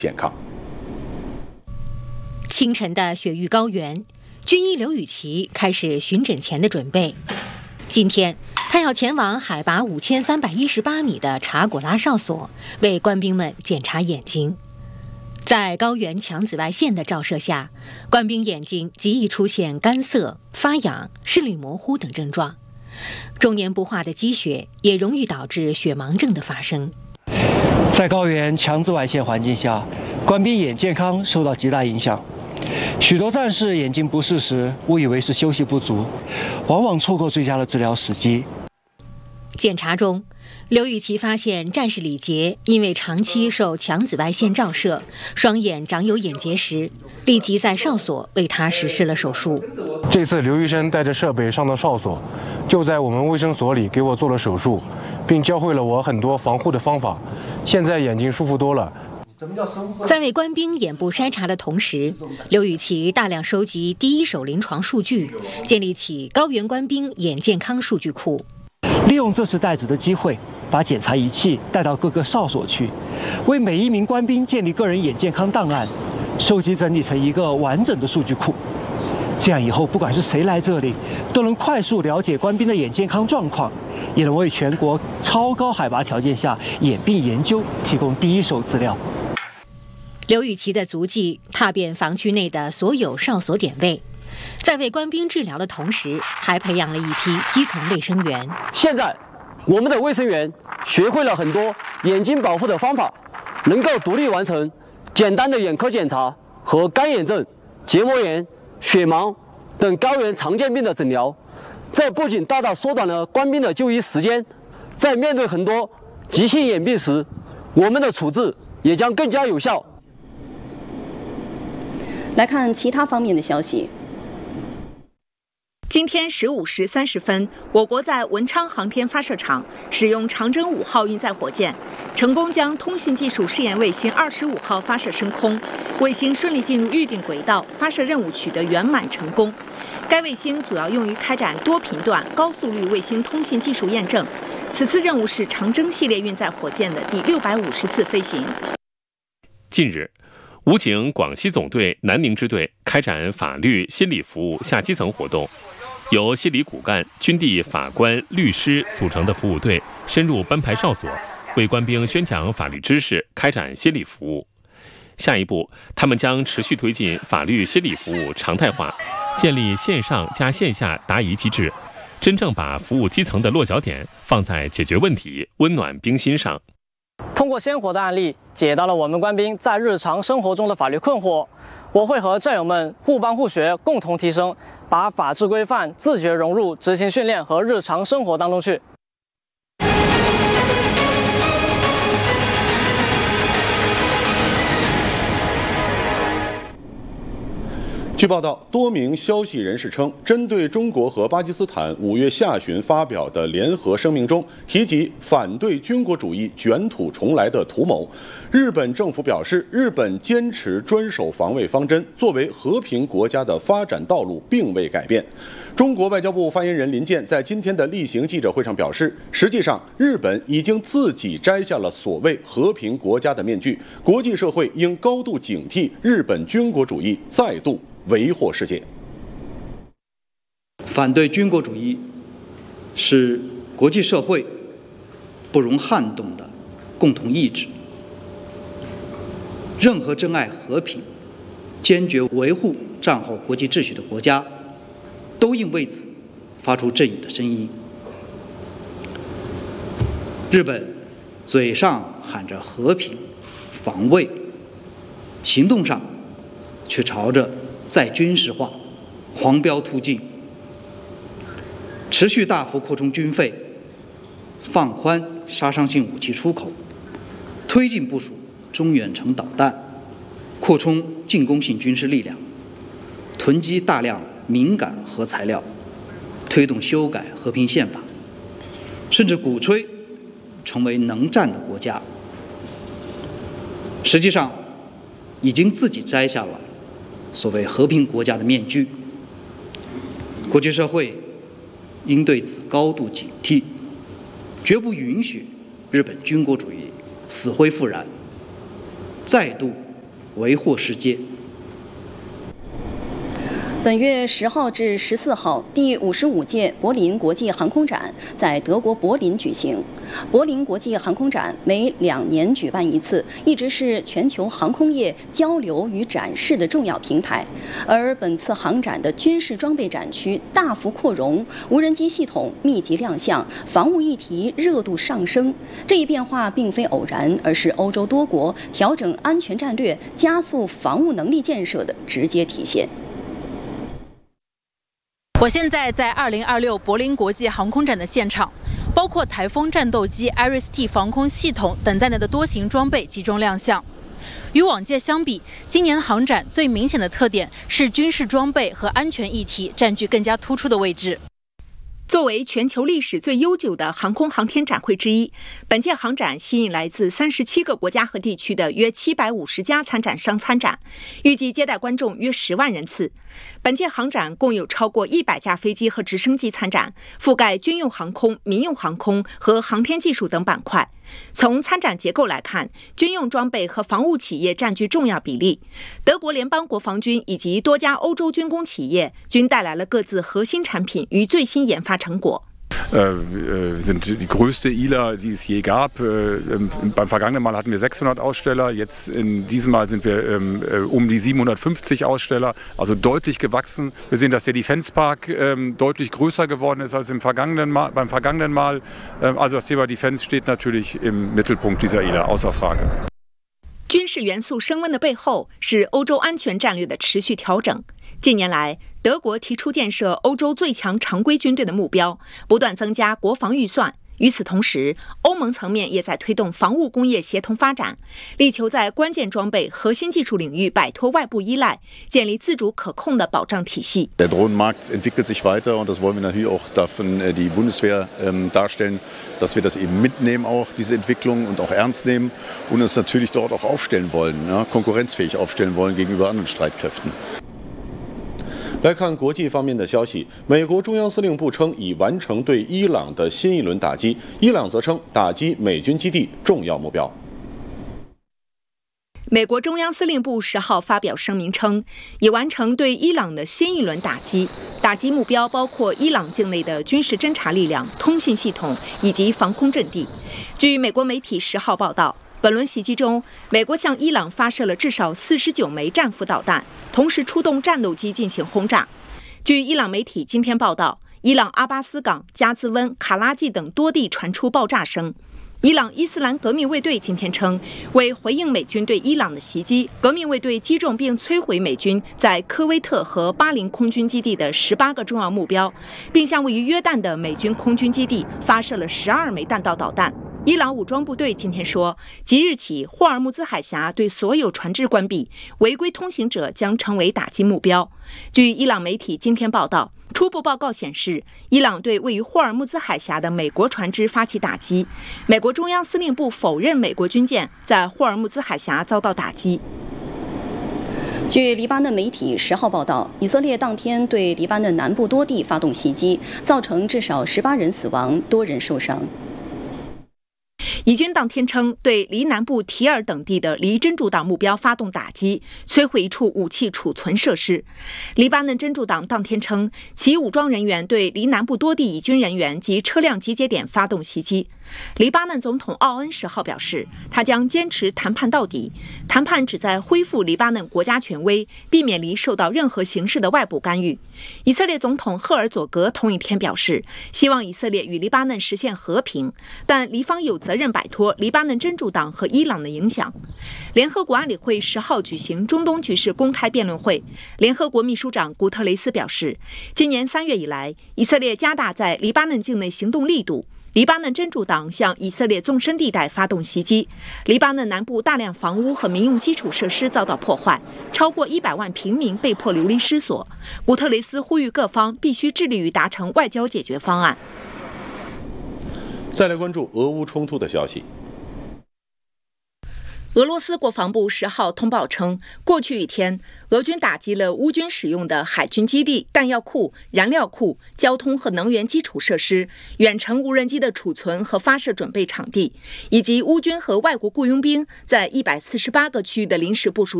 健康。 清晨的雪域高原，军医刘禹锡开始巡诊前的准备。今天，他要前往海拔5318米的查果拉哨所，为官兵们检查眼睛。在高原强紫外线的照射下，官兵眼睛极易出现干涩、发痒、视力模糊等症状。终年不化的积雪也容易导致血盲症的发生。 在高原强紫外线环境下，官兵眼健康受到极大影响。许多战士眼睛不适时，误以为是休息不足，往往错过最佳的治疗时机。 检查中，刘禹锡发现战士李杰因为长期受强紫外线照射，双眼长有眼结石，立即在哨所为他实施了手术。 这次刘医生带着设备上到哨所，就在我们卫生所里给我做了手术，并教会了我很多防护的方法，现在眼睛舒服多了。 在为官兵眼部筛查的同时，刘禹锡大量收集第一手临床数据，建立起高原官兵眼健康数据库。 利用这次带子的机会，把检查仪器带到各个哨所去，为每一名官兵建立个人眼健康档案，收集整理成一个完整的数据库。这样以后不管是谁来这里，都能快速了解官兵的眼健康状况，也能为全国超高海拔条件下眼病研究提供第一手资料。 刘禹锡的足迹踏遍防区内的所有哨所点位，在为官兵治疗的同时，还培养了一批基层卫生员。 现在，我们的卫生员学会了很多眼睛保护的方法，能够独立完成简单的眼科检查和干眼症、结膜炎、血盲等高原常见病的诊疗。这不仅大大缩短了官兵的就医时间，在面对很多急性眼病时，我们的处置也将更加有效。 来看其他方面的消息。 今天15时30分，我国在文昌航天发射场使用长征5号运载火箭，成功将通信技术试验卫星25号发射升空，卫星顺利进入预定轨道，发射任务取得圆满成功。该卫星主要用于开展多频段高速率卫星通信技术验证。此次任务是长征系列运载火箭的第650次飞行。 近日，武警广西总队南宁支队开展法律心理服务下基层活动，由心理骨干、军地法官、律师组成的服务队深入班排哨所，为官兵宣讲法律知识，开展心理服务。下一步，他们将持续推进法律心理服务常态化，建立线上加线下答疑机制，真正把服务基层的落脚点放在解决问题、温暖兵心上。 通过鲜活的案例，解答了我们官兵在日常生活中的法律困惑。我会和战友们互帮互学，共同提升，把法治规范自觉融入执行训练和日常生活当中去。 据报道，多名消息人士称，针对中国和巴基斯坦5月下旬发表的联合声明中提及反对军国主义卷土重来的图谋，日本政府表示，日本坚持专守防卫方针，作为和平国家的发展道路并未改变。中国外交部发言人林健在今天的例行记者会上表示，实际上日本已经自己摘下了所谓和平国家的面具，国际社会应高度警惕日本军国主义再度为祸世界。 反对军国主义是国际社会不容撼动的共同意志。任何珍爱和平、坚决维护战后国际秩序的国家，都应为此发出正义的声音。日本嘴上喊着和平、防卫，行动上却朝着再军事化、狂飙突进，持续大幅扩充军费，放宽杀伤性武器出口，推进部署中远程导弹，扩充进攻性军事力量，囤积大量敏感核材料，推动修改和平宪法，甚至鼓吹成为能战的国家，实际上已经自己摘下了所谓和平国家的面具。国际社会应对此高度警惕，绝不允许日本军国主义死灰复燃，再度为祸世界。 本月10号至14号，第55届柏林国际航空展在德国柏林举行。柏林国际航空展每2年举办一次，一直是全球航空业交流与展示的重要平台。而本次航展的军事装备展区大幅扩容，无人机系统密集亮相，防务议题热度上升。这一变化并非偶然，而是欧洲多国调整安全战略、加速防务能力建设的直接体现。 我现在在2026柏林国际航空展的现场，包括台风战斗机、Iris-T 防空系统等在内的多型装备集中亮相。与往届相比，今年航展最明显的特点是军事装备和安全议题占据更加突出的位置。 作为全球历史最悠久的航空航天展会之一，本届航展吸引来自37个国家和地区的约750家参展商参展，预计接待观众约10万人次。本届航展共有超过100架飞机和直升机参展，覆盖军用航空、民用航空和航天技术等板块。从参展结构来看，军用装备和防务企业占据重要比例。德国联邦国防军以及多家欧洲军工企业均带来了各自核心产品与最新研发成果。 sind die größte ILA, die es je gab. Beim vergangenen Mal hatten wir 600 Aussteller, jetzt in diesem Mal sind wir um die 750 Aussteller, also deutlich gewachsen. Wir sehen, dass der Defense Park deutlich größer geworden ist als beim vergangenen Mal. Also das Thema Defense steht natürlich im Mittelpunkt dieser ILA, außer Frage. 军事元素升温的背后是欧洲安全战略的持续调整。近年来，德国提出建设欧洲最强常规军队的目标，不断增加国防预算。与此同时，欧盟层面也在推动防务工业协同发展，力求在关键装备、核心技术领域摆脱外部依赖，建立自主可控的保障体系。 Der Drohnenmarkt entwickelt sich weiter und das wollen wir natürlich auch davon die Bundeswehr darstellen, dass wir das eben mitnehmen, auch diese Entwicklung und auch ernst nehmen und uns natürlich dort auch aufstellen wollen, ja, konkurrenzfähig aufstellen wollen gegenüber anderen Streitkräften. 来看国际方面的消息，美国中央司令部称已完成对伊朗的新一轮打击，伊朗则称打击美军基地重要目标。 美国中央司令部10号发表声明称，已完成对伊朗的新一轮打击，打击目标包括伊朗境内的军事侦察力量、通信系统以及防空阵地。据美国媒体10号报道，本轮袭击中，美国向伊朗发射了至少49枚战斧导弹，同时出动战斗机进行轰炸。据伊朗媒体今天报道，伊朗阿巴斯港、加兹温、卡拉季等多地传出爆炸声。伊朗伊斯兰革命卫队今天称，为回应美军对伊朗的袭击，革命卫队击中并摧毁美军在科威特和巴林空军基地的18个重要目标，并向位于约旦的美军空军基地发射了12枚弹道导弹。伊朗武装部队今天说，即日起霍尔木兹海峡对所有船只关闭，违规通行者将成为打击目标。据伊朗媒体今天报道，初步报告显示，伊朗对位于霍尔木兹海峡的美国船只发起打击。美国中央司令部否认美国军舰在霍尔木兹海峡遭到打击。 据黎巴嫩媒体10号报道，以色列当天对黎巴嫩南部多地发动袭击，造成至少18人死亡，多人受伤。 以军当天称，对黎南部提尔等地的黎真主党目标发动打击，摧毁一处武器储存设施。黎巴嫩真主党当天称，其武装人员对黎南部多地以军人员及车辆集结点发动袭击。黎巴嫩总统奥恩10号表示，他将坚持谈判到底，谈判旨在恢复黎巴嫩国家权威，避免黎受到任何形式的外部干预。以色列总统赫尔佐格同一天表示，希望以色列与黎巴嫩实现和平，但黎方有责任摆脱黎巴嫩真主党和伊朗的影响。联合国安理会10号举行中东局势公开辩论会，联合国秘书长古特雷斯表示，今年3月以来，以色列加大在黎巴嫩境内行动力度。黎巴嫩真主党向以色列纵深地带发动袭击，黎巴嫩南部大量房屋和民用基础设施遭到破坏，超过100万平民被迫流离失所。古特雷斯呼吁各方必须致力于达成外交解决方案。 再来关注俄乌冲突的消息。 俄罗斯国防部10号通报称，过去1天，俄军打击了乌军使用的海军基地、弹药库、燃料库、交通和能源基础设施、远程无人机的储存和发射准备场地，以及乌军和外国雇佣兵在148个区域的临时部署